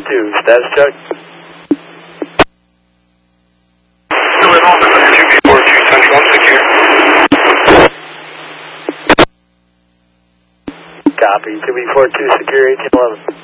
2B42, status check. Good officer, 2B42, Central, secure. Copy, 2B42, secure 1811.